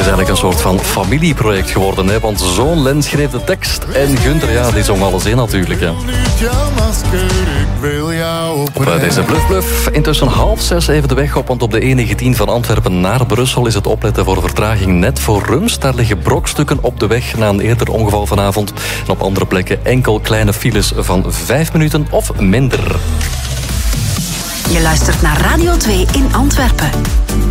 is eigenlijk een soort van familieproject geworden, hè? Want zo'n Len schreef de tekst en Gunther, ja, die zong alles in natuurlijk. Hè? Op deze Bluff. Intussen 5:30 even de weg op, want op de E19 van Antwerpen naar Brussel is het opletten voor vertraging net voor Rums. Daar liggen brokstukken op de weg na een eerder ongeval vanavond. En op andere plekken enkel kleine files van 5 minuten of minder. Je luistert naar Radio 2 in Antwerpen.